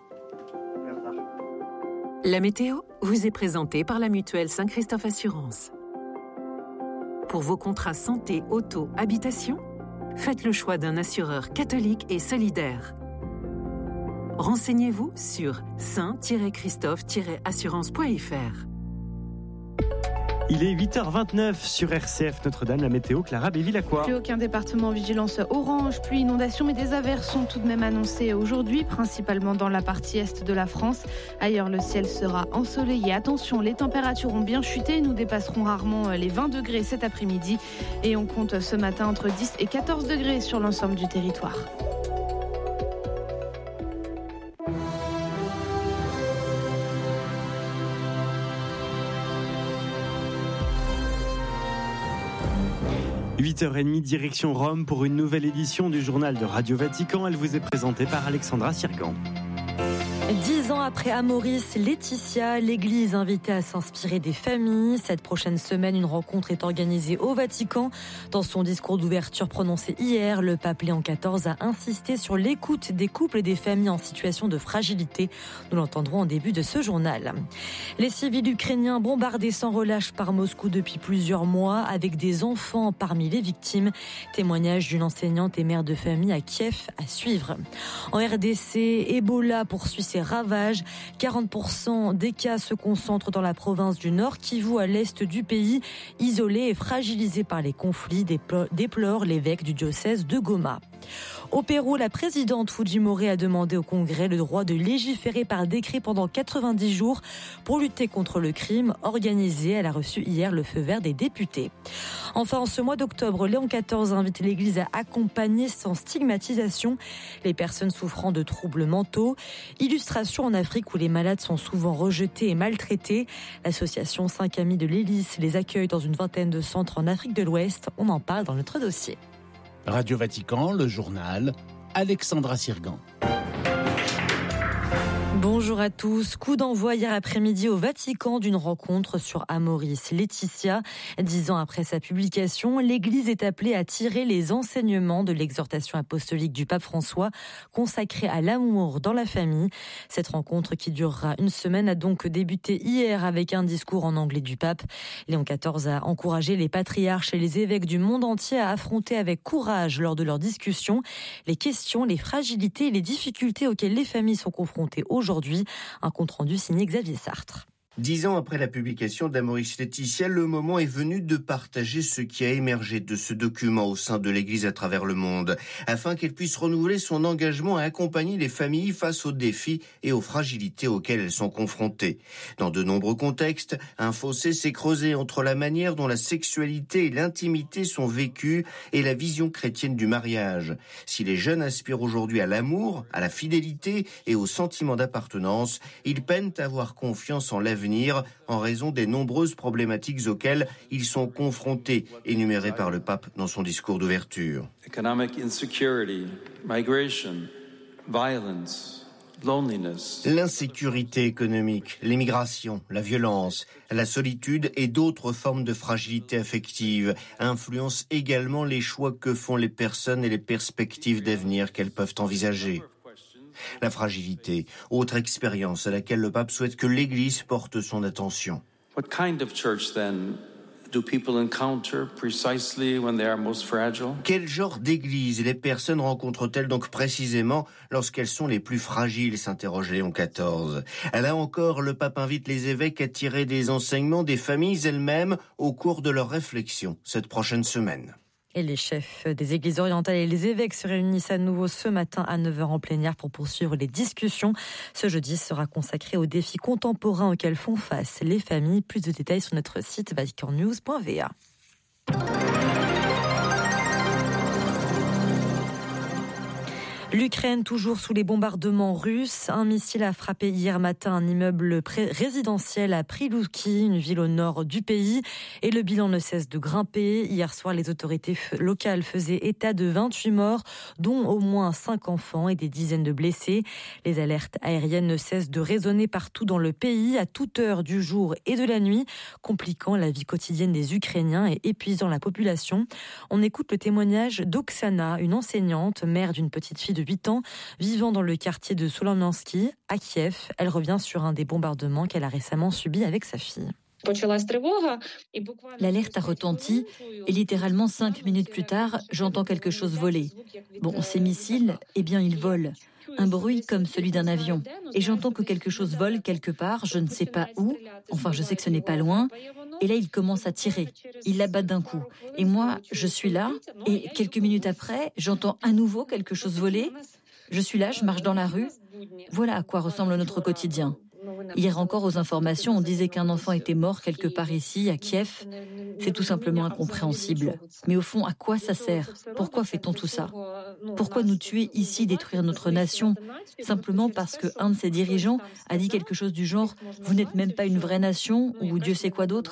La météo vous est présentée par la mutuelle Saint-Christophe Assurance. Pour vos contrats santé, auto, habitation, faites le choix d'un assureur catholique et solidaire. Renseignez-vous sur saint christophe assurance point f r. Il est huit heures vingt-neuf sur R C F Notre-Dame, la météo, Clara Béville-Lacroix. Plus aucun département en vigilance orange, pluie, inondation, mais des averses sont tout de même annoncées aujourd'hui, principalement dans la partie est de la France. Ailleurs, le ciel sera ensoleillé. Attention, les températures ont bien chuté, nous dépasserons rarement les vingt degrés cet après-midi et on compte ce matin entre dix et quatorze degrés sur l'ensemble du territoire. huit heures trente, direction Rome pour une nouvelle édition du journal de Radio Vatican. Elle vous est présentée par Alexandra Sirgan. Dix ans après Amoris Laetitia, l'Église invitée à s'inspirer des familles. Cette prochaine semaine, une rencontre est organisée au Vatican. Dans son discours d'ouverture prononcé hier, le pape Léon quatorze a insisté sur l'écoute des couples et des familles en situation de fragilité. Nous l'entendrons en début de ce journal. Les civils ukrainiens bombardés sans relâche par Moscou depuis plusieurs mois, avec des enfants parmi les victimes. Témoignage d'une enseignante et mère de famille à Kiev à suivre. En R D C, Ebola poursuit ses ravages. quarante pour cent des cas se concentrent dans la province du Nord Kivu, à l'est du pays, isolée et fragilisée par les conflits, déplore l'évêque du diocèse de Goma. Au Pérou, la présidente Fujimori a demandé au Congrès le droit de légiférer par décret pendant quatre-vingt-dix jours pour lutter contre le crime organisé. Elle a reçu hier le feu vert des députés. Enfin, en ce mois d'octobre, Léon quatorze invite l'Église à accompagner sans stigmatisation les personnes souffrant de troubles mentaux. Illustration en Afrique où les malades sont souvent rejetés et maltraités. L'association cinq Amis de l'Hélice les accueille dans une vingtaine de centres en Afrique de l'Ouest. On en parle dans notre dossier. Radio Vatican, le journal, Alexandra Sirgan. Bonjour à tous. Coup d'envoi hier après-midi au Vatican d'une rencontre sur Amoris Laetitia. Dix ans après sa publication, l'Église est appelée à tirer les enseignements de l'exhortation apostolique du pape François consacrée à l'amour dans la famille. Cette rencontre qui durera une semaine a donc débuté hier avec un discours en anglais du pape. Léon quatorze a encouragé les patriarches et les évêques du monde entier à affronter avec courage lors de leurs discussions les questions, les fragilités et les difficultés auxquelles les familles sont confrontées aujourd'hui. Aujourd'hui, un compte-rendu signé Xavier Sartre. Dix ans après la publication d'Amoris Laetitia, le moment est venu de partager ce qui a émergé de ce document au sein de l'Église à travers le monde, afin qu'elle puisse renouveler son engagement à accompagner les familles face aux défis et aux fragilités auxquelles elles sont confrontées. Dans de nombreux contextes, un fossé s'est creusé entre la manière dont la sexualité et l'intimité sont vécues et la vision chrétienne du mariage. Si les jeunes aspirent aujourd'hui à l'amour, à la fidélité et au sentiment d'appartenance, ils peinent à avoir confiance en l'avenir en raison des nombreuses problématiques auxquelles ils sont confrontés, énumérées par le pape dans son discours d'ouverture. Economic insecurity, migration, violence, loneliness. L'insécurité économique, l'immigration, la violence, la solitude et d'autres formes de fragilité affective influencent également les choix que font les personnes et les perspectives d'avenir qu'elles peuvent envisager. La fragilité, autre expérience à laquelle le pape souhaite que l'Église porte son attention. What kind of church then do people encounter precisely when they are most fragile? Quel genre d'église les personnes rencontrent-elles donc précisément lorsqu'elles sont les plus fragiles, s'interroge Léon quatorze. Là encore, le pape invite les évêques à tirer des enseignements des familles elles-mêmes au cours de leurs réflexions cette prochaine semaine. Et les chefs des églises orientales et les évêques se réunissent à nouveau ce matin à neuf heures en plénière pour poursuivre les discussions. Ce jeudi sera consacré aux défis contemporains auxquels font face les familles. Plus de détails sur notre site vatican news point v a. L'Ukraine toujours sous les bombardements russes. Un missile a frappé hier matin un immeuble résidentiel à Prilouki, une ville au nord du pays. Et le bilan ne cesse de grimper. Hier soir, les autorités locales faisaient état de vingt-huit morts, dont au moins cinq enfants et des dizaines de blessés. Les alertes aériennes ne cessent de résonner partout dans le pays, à toute heure du jour et de la nuit, compliquant la vie quotidienne des Ukrainiens et épuisant la population. On écoute le témoignage d'Oksana, une enseignante, mère d'une petite fille de huit ans, vivant dans le quartier de Solomiansky, à Kiev. Elle revient sur un des bombardements qu'elle a récemment subi avec sa fille. L'alerte a retenti et littéralement cinq minutes plus tard, j'entends quelque chose voler. Bon, ces missiles, eh bien ils volent. Un bruit comme celui d'un avion. Et j'entends que quelque chose vole quelque part, je ne sais pas où. Enfin, je sais que ce n'est pas loin. Et là, il commence à tirer. Il l'abat d'un coup. Et moi, je suis là. Et quelques minutes après, j'entends à nouveau quelque chose voler. Je suis là, je marche dans la rue. Voilà à quoi ressemble notre quotidien. Hier encore, aux informations, on disait qu'un enfant était mort quelque part ici, à Kiev. C'est tout simplement incompréhensible. Mais au fond, à quoi ça sert ? Pourquoi fait-on tout ça ? Pourquoi nous tuer ici, détruire notre nation ? Simplement parce qu'un de ses dirigeants a dit quelque chose du genre « Vous n'êtes même pas une vraie nation » ou « Dieu sait quoi d'autre ?»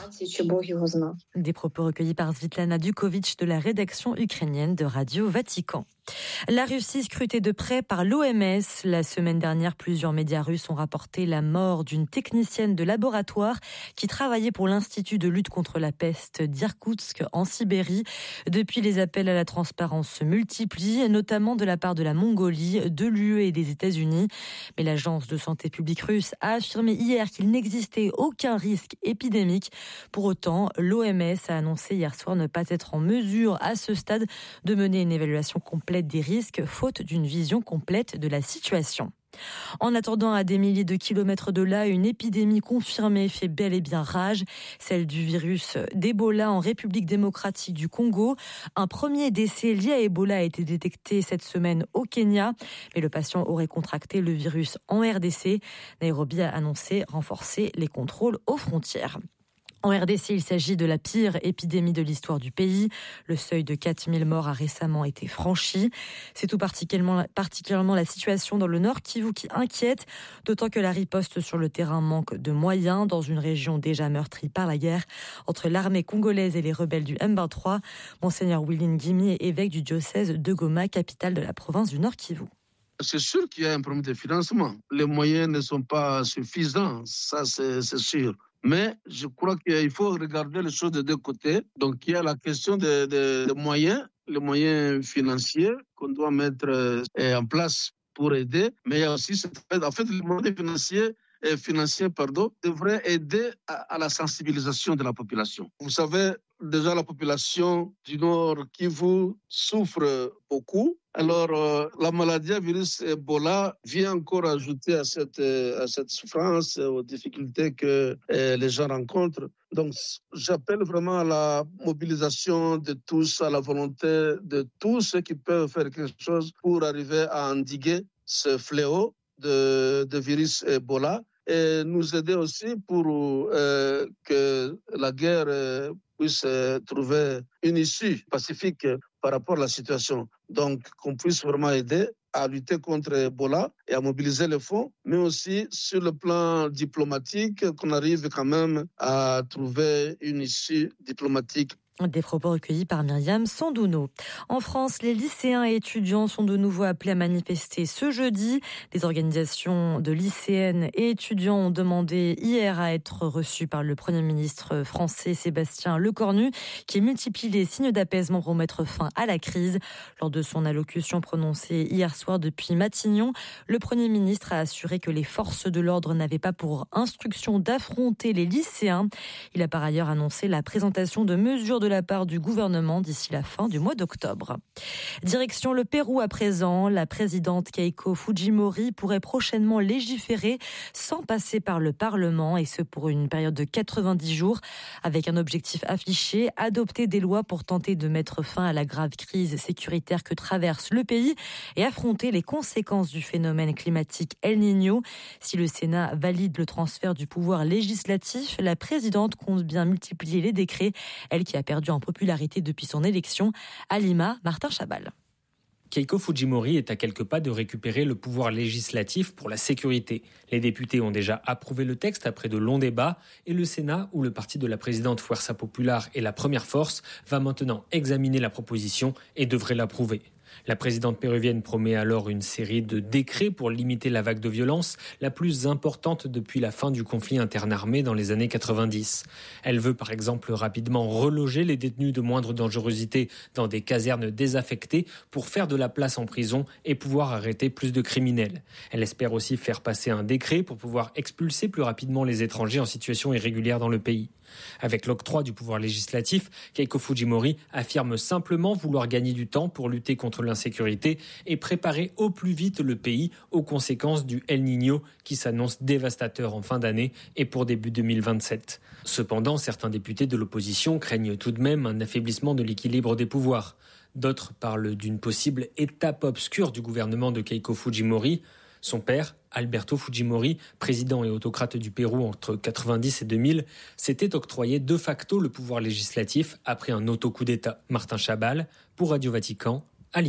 Des propos recueillis par Svitlana Dukovic de la rédaction ukrainienne de Radio Vatican. La Russie scrutée de près par l'O M S. La semaine dernière, plusieurs médias russes ont rapporté la mort d'une technicienne de laboratoire qui travaillait pour l'Institut de lutte contre la peste d'Irkoutsk en Sibérie. Depuis, les appels à la transparence se multiplient, notamment de la part de la Mongolie, de l'U E et des États-Unis. Mais l'agence de santé publique russe a affirmé hier qu'il n'existait aucun risque épidémique. Pour autant, l'O M S a annoncé hier soir ne pas être en mesure, à ce stade, de mener une évaluation complète des risques, faute d'une vision complète de la situation. En attendant, à des milliers de kilomètres de là, une épidémie confirmée fait bel et bien rage, celle du virus d'Ebola en République démocratique du Congo. Un premier décès lié à Ebola a été détecté cette semaine au Kenya, mais le patient aurait contracté le virus en R D C. Nairobi a annoncé renforcer les contrôles aux frontières. En R D C, il s'agit de la pire épidémie de l'histoire du pays. Le seuil de quatre mille morts a récemment été franchi. C'est tout particulièrement, particulièrement la situation dans le Nord Kivu qui inquiète, d'autant que la riposte sur le terrain manque de moyens dans une région déjà meurtrie par la guerre entre l'armée congolaise et les rebelles du M vingt-trois. Monseigneur Willine Guimi est évêque du diocèse de Goma, capitale de la province du Nord Kivu. C'est sûr qu'il y a un problème de financement. Les moyens ne sont pas suffisants, ça c'est, c'est sûr. Mais je crois qu'il faut regarder les choses de deux côtés. Donc il y a la question des de, de moyens, les moyens financiers qu'on doit mettre euh, en place pour aider. Mais il y a aussi, en fait, les moyens financiers euh, financiers, pardon, devraient aider à, à la sensibilisation de la population. Vous savez, déjà la population du Nord Kivu souffre beaucoup. Alors, euh, la maladie à virus Ebola vient encore ajouter à cette, à cette souffrance, aux difficultés que euh, les gens rencontrent. Donc, j'appelle vraiment à la mobilisation de tous, à la volonté de tous ceux qui peuvent faire quelque chose pour arriver à endiguer ce fléau de, de virus Ebola et nous aider aussi pour euh, que la guerre euh, puisse euh, trouver une issue pacifique par rapport à la situation. Donc, qu'on puisse vraiment aider à lutter contre Ebola et à mobiliser les fonds, mais aussi sur le plan diplomatique, qu'on arrive quand même à trouver une issue diplomatique. Des propos recueillis par Myriam Sandouno. En France, les lycéens et étudiants sont de nouveau appelés à manifester ce jeudi. Des organisations de lycéennes et étudiants ont demandé hier à être reçus par le Premier ministre français Sébastien Lecornu, qui multiplie les signes d'apaisement pour mettre fin à la crise. Lors de son allocution prononcée hier soir depuis Matignon, le Premier ministre a assuré que les forces de l'ordre n'avaient pas pour instruction d'affronter les lycéens. Il a par ailleurs annoncé la présentation de mesures de la part du gouvernement d'ici la fin du mois d'octobre. Direction le Pérou à présent. La présidente Keiko Fujimori pourrait prochainement légiférer sans passer par le Parlement, et ce pour une période de quatre-vingt-dix jours, avec un objectif affiché, adopter des lois pour tenter de mettre fin à la grave crise sécuritaire que traverse le pays et affronter les conséquences du phénomène climatique El Niño. Si le Sénat valide le transfert du pouvoir législatif, la présidente compte bien multiplier les décrets, elle qui a perdu en popularité depuis son élection. À Lima, Martin Chabal. Keiko Fujimori est à quelques pas de récupérer le pouvoir législatif pour la sécurité. Les députés ont déjà approuvé le texte après de longs débats et le Sénat, où le parti de la présidente Fuerza Popular est la première force, va maintenant examiner la proposition et devrait l'approuver. La présidente péruvienne promet alors une série de décrets pour limiter la vague de violence, la plus importante depuis la fin du conflit interarmé dans les années quatre-vingt-dix. Elle veut par exemple rapidement reloger les détenus de moindre dangerosité dans des casernes désaffectées pour faire de la place en prison et pouvoir arrêter plus de criminels. Elle espère aussi faire passer un décret pour pouvoir expulser plus rapidement les étrangers en situation irrégulière dans le pays. Avec l'octroi du pouvoir législatif, Keiko Fujimori affirme simplement vouloir gagner du temps pour lutter contre l'insécurité et préparer au plus vite le pays aux conséquences du El Niño qui s'annonce dévastateur en fin d'année et pour début deux mille vingt-sept. Cependant, certains députés de l'opposition craignent tout de même un affaiblissement de l'équilibre des pouvoirs. D'autres parlent d'une possible étape obscure du gouvernement de Keiko Fujimori. Son père, Alberto Fujimori, président et autocrate du Pérou entre quatre-vingt-dix et deux mille, s'était octroyé de facto le pouvoir législatif après un auto-coup d'État. Martin Chabal, pour Radio Vatican, à Lima.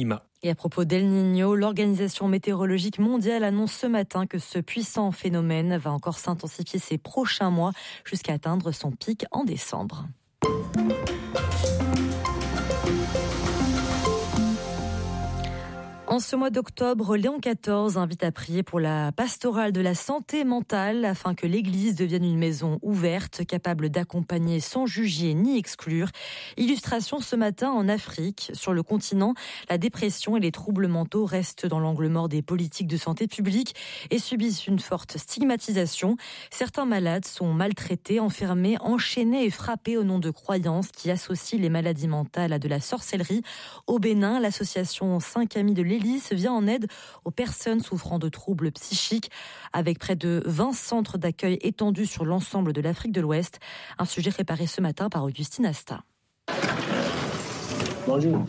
Et à propos d'El Niño, l'Organisation météorologique mondiale annonce ce matin que ce puissant phénomène va encore s'intensifier ces prochains mois jusqu'à atteindre son pic en décembre. En ce mois d'octobre, Léon quatorze invite à prier pour la pastorale de la santé mentale afin que l'Église devienne une maison ouverte, capable d'accompagner sans juger ni exclure. Illustration ce matin en Afrique. Sur le continent, la dépression et les troubles mentaux restent dans l'angle mort des politiques de santé publique et subissent une forte stigmatisation. Certains malades sont maltraités, enfermés, enchaînés et frappés au nom de croyances qui associent les maladies mentales à de la sorcellerie. Au Bénin, l'association cinq Amis de l'Église vient en aide aux personnes souffrant de troubles psychiques avec près de vingt centres d'accueil étendus sur l'ensemble de l'Afrique de l'Ouest. Un sujet préparé ce matin par Augustine Asta. Bonjour.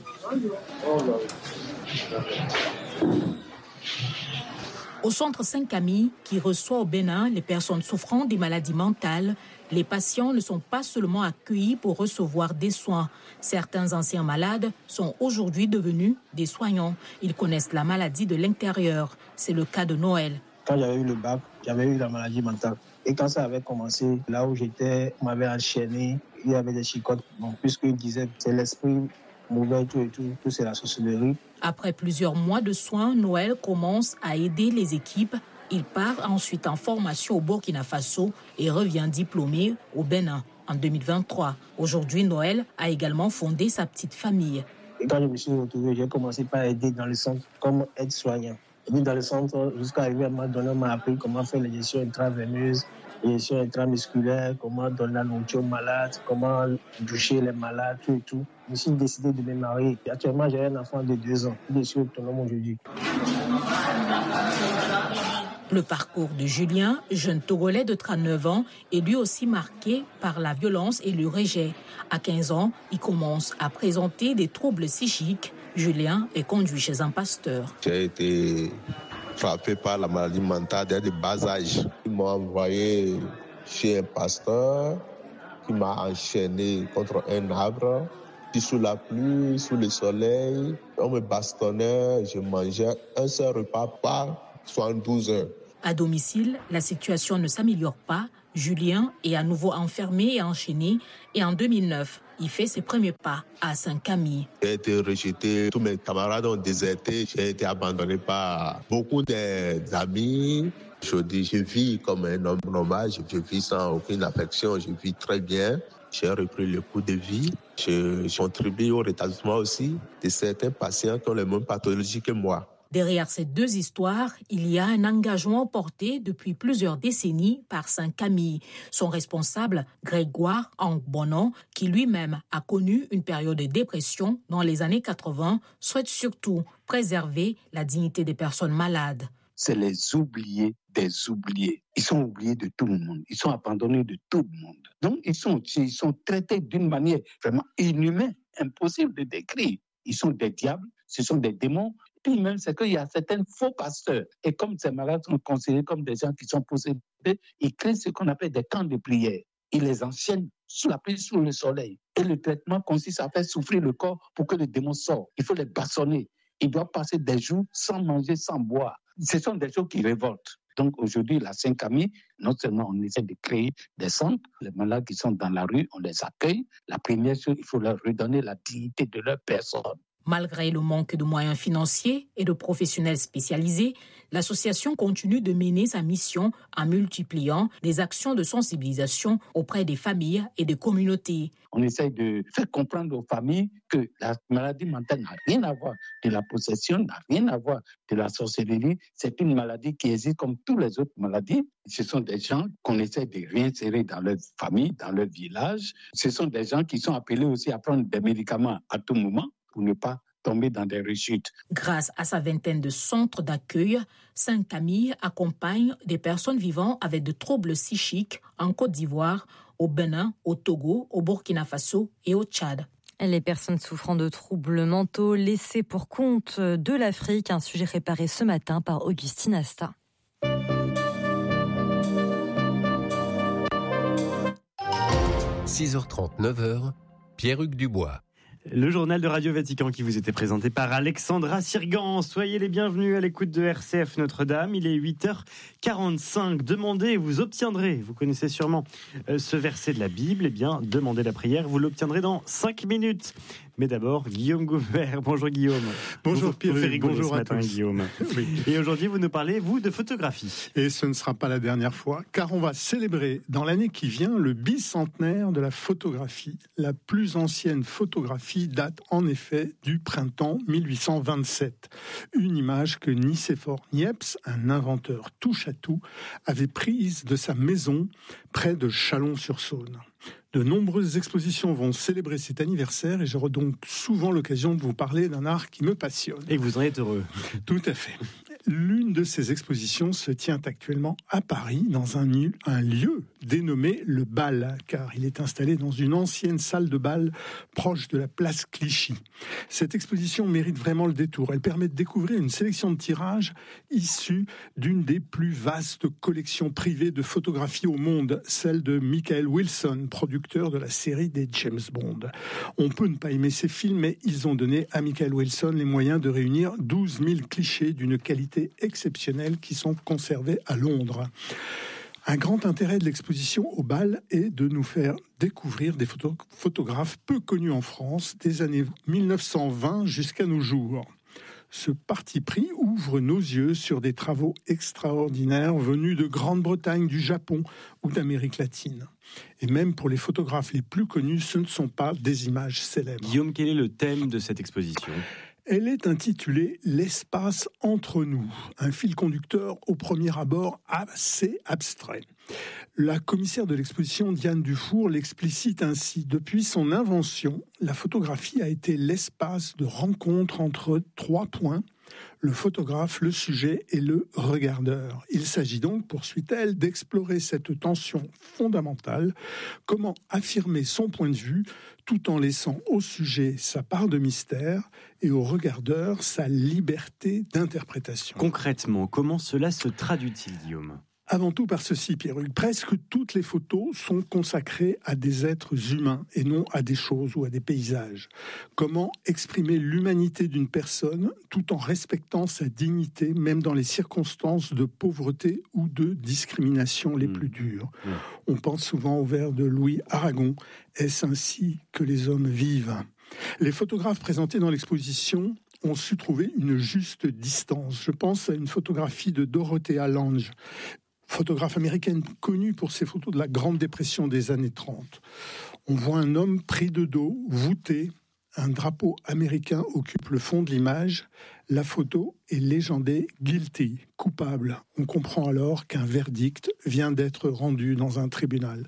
Au centre cinq Amis, qui reçoit au Bénin les personnes souffrant des maladies mentales, les patients ne sont pas seulement accueillis pour recevoir des soins. Certains anciens malades sont aujourd'hui devenus des soignants. Ils connaissent la maladie de l'intérieur. C'est le cas de Noël. Quand j'avais eu le bac, j'avais eu la maladie mentale. Et quand ça avait commencé, là où j'étais, on m'avait enchaîné, il y avait des chicottes. Bon, puisqu'ils disaient que c'est l'esprit mauvais, tout et tout, tout c'est la sorcellerie. Après plusieurs mois de soins, Noël commence à aider les équipes. Il part ensuite en formation au Burkina Faso et revient diplômé au Bénin en deux mille vingt-trois. Aujourd'hui, Noël a également fondé sa petite famille. Et quand je me suis retrouvé, j'ai commencé par aider dans le centre comme aide-soignant. Et puis dans le centre, jusqu'à arriver à un moment donné, on m'a appris comment faire les gestions intraveineuses, les gestions intramusculaires, comment donner la nourriture aux malades, comment doucher les malades, tout et tout. Je me suis décidé de me marier. Actuellement, j'ai un enfant de deux ans. Je suis autonome aujourd'hui. Le parcours de Julien, jeune Togolais de trente-neuf ans, est lui aussi marqué par la violence et le rejet. À quinze ans, il commence à présenter des troubles psychiques. Julien est conduit chez un pasteur. J'ai été frappé par la maladie mentale dès le bas âge. Ils m'ont envoyé chez un pasteur qui m'a enchaîné contre un arbre. Sous la pluie, sous le soleil, on me bastonnait, je mangeais un seul repas par soixante-douze heures. À domicile, la situation ne s'améliore pas. Julien est à nouveau enfermé et enchaîné. Et en deux mille neuf, il fait ses premiers pas à cinq Amis. J'ai été rejeté, tous mes camarades ont déserté. J'ai été abandonné par beaucoup d'amis. Je dis, je vis comme un homme normal, je vis sans aucune affection, je vis très bien. J'ai repris le cours de vie. Je contribue au rétablissement aussi de certains patients qui ont les mêmes pathologies que moi. Derrière ces deux histoires, il y a un engagement porté depuis plusieurs décennies par cinq Amis. Son responsable, Grégoire Angbonon, qui lui-même a connu une période de dépression dans les années quatre-vingts, souhaite surtout préserver la dignité des personnes malades. C'est les oubliés des oubliés. Ils sont oubliés de tout le monde. Ils sont abandonnés de tout le monde. Donc, ils sont, ils sont traités d'une manière vraiment inhumaine, impossible de décrire. Ils sont des diables, ce sont des démons. Puis même, c'est qu'il y a certains faux pasteurs. Et comme ces malades sont considérés comme des gens qui sont possédés, ils créent ce qu'on appelle des camps de prière. Ils les enchaînent sous la pluie, sous le soleil. Et le traitement consiste à faire souffrir le corps pour que le démon sorte. Il faut les bâtonner. Ils doivent passer des jours sans manger, sans boire. Ce sont des choses qui révoltent. Donc aujourd'hui, la cinq Amis, non seulement on essaie de créer des centres, les malades qui sont dans la rue, on les accueille. La première chose, il faut leur redonner la dignité de leur personne. Malgré le manque de moyens financiers et de professionnels spécialisés, l'association continue de mener sa mission en multipliant des actions de sensibilisation auprès des familles et des communautés. On essaie de faire comprendre aux familles que la maladie mentale n'a rien à voir de la possession, n'a rien à voir de la sorcellerie. C'est une maladie qui existe comme toutes les autres maladies. Ce sont des gens qu'on essaie de réinsérer dans leur famille, dans leur village. Ce sont des gens qui sont appelés aussi à prendre des médicaments à tout moment pour ne pas tomber dans des rechutes. Grâce à sa vingtaine de centres d'accueil, cinq Amis accompagne des personnes vivant avec de troubles psychiques en Côte d'Ivoire, au Bénin, au Togo, au Burkina Faso et au Tchad. Les personnes souffrant de troubles mentaux laissées pour compte de l'Afrique, un sujet réparé ce matin par Augustine Asta. six heures trente, neuf heures, Pierre-Hugues Dubois. Le journal de Radio Vatican qui vous était présenté par Alexandra Sirgan. Soyez les bienvenus à l'écoute de R C F Notre-Dame. Il est huit heures quarante-cinq. Demandez et vous obtiendrez. Vous connaissez sûrement ce verset de la Bible. Eh bien, demandez la prière. Vous l'obtiendrez dans cinq minutes. Mais d'abord, Guillaume Goubert. Bonjour Guillaume. Bonjour Pierre. Bonjour ce matin, à tous. Guillaume. Oui. Et aujourd'hui, vous nous parlez, vous, de photographie. Et ce ne sera pas la dernière fois, car on va célébrer dans l'année qui vient le bicentenaire de la photographie. La plus ancienne photographie date en effet du printemps mille huit cent vingt-sept. Une image que Nicéphore Niepce, un inventeur touche-à-tout, avait prise de sa maison près de Chalon-sur-Saône. De nombreuses expositions vont célébrer cet anniversaire et j'aurai donc souvent l'occasion de vous parler d'un art qui me passionne. Et vous en êtes heureux. Tout à fait. L'une de ces expositions se tient actuellement à Paris, dans un, un lieu dénommé le Bal, car il est installé dans une ancienne salle de bal proche de la place Clichy. Cette exposition mérite vraiment le détour. Elle permet de découvrir une sélection de tirages issus d'une des plus vastes collections privées de photographies au monde, celle de Michael Wilson, producteur de la série des James Bond. On peut ne pas aimer ces films, mais ils ont donné à Michael Wilson les moyens de réunir douze mille clichés d'une qualité exceptionnelles qui sont conservées à Londres. Un grand intérêt de l'exposition au Bal est de nous faire découvrir des photo- photographes peu connus en France des années mille neuf cent vingt jusqu'à nos jours. Ce parti pris ouvre nos yeux sur des travaux extraordinaires venus de Grande-Bretagne, du Japon ou d'Amérique latine. Et même pour les photographes les plus connus, ce ne sont pas des images célèbres. Guillaume, quel est le thème de cette exposition ? Elle est intitulée « L'espace entre nous », un fil conducteur au premier abord assez abstrait. La commissaire de l'exposition, Diane Dufour, l'explicite ainsi. Depuis son invention, la photographie a été l'espace de rencontre entre trois points, le photographe, le sujet et le regardeur. Il s'agit donc, poursuit-elle, d'explorer cette tension fondamentale, comment affirmer son point de vue tout en laissant au sujet sa part de mystère et au regardeur sa liberté d'interprétation. Concrètement, comment cela se traduit-il, Guillaume ? Avant tout par ceci, Pierre-Hugues. Presque toutes les photos sont consacrées à des êtres humains et non à des choses ou à des paysages. Comment exprimer l'humanité d'une personne tout en respectant sa dignité, même dans les circonstances de pauvreté ou de discrimination les mmh. plus dures. Mmh. On pense souvent au vers de Louis Aragon. Est-ce ainsi que les hommes vivent ? Les photographes présentés dans l'exposition ont su trouver une juste distance. Je pense à une photographie de Dorothea Lange, photographe américaine connue pour ses photos de la Grande Dépression des années trente. On voit un homme pris de dos, voûté. Un drapeau américain occupe le fond de l'image. La photo est légendée « guilty », coupable. On comprend alors qu'un verdict vient d'être rendu dans un tribunal.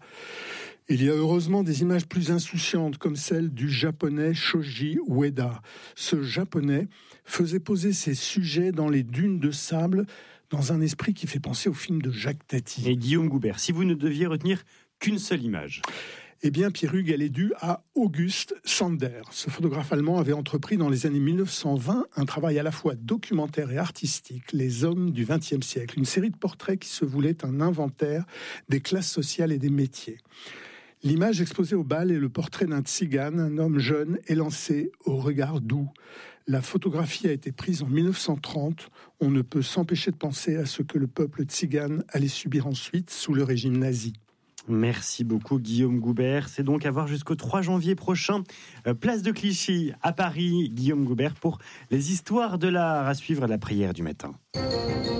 Il y a heureusement des images plus insouciantes, comme celle du japonais Shoji Ueda. Ce japonais faisait poser ses sujets dans les dunes de sable, dans un esprit qui fait penser au film de Jacques Tati. Et Guillaume Goubert, si vous ne deviez retenir qu'une seule image ? Eh bien, Pierre-Hugues, elle est due à August Sander. Ce photographe allemand avait entrepris dans les années mille neuf cent vingt un travail à la fois documentaire et artistique, Les hommes du vingtième siècle, une série de portraits qui se voulait un inventaire des classes sociales et des métiers. L'image exposée au Bal est le portrait d'un tzigane, un homme jeune, élancé, au regard doux. La photographie a été prise en mille neuf cent trente. On ne peut s'empêcher de penser à ce que le peuple tzigane allait subir ensuite sous le régime nazi. Merci beaucoup Guillaume Goubert. C'est donc à voir jusqu'au trois janvier prochain. Euh, place de Clichy à Paris. Guillaume Goubert pour les histoires de l'art. À suivre la prière du matin.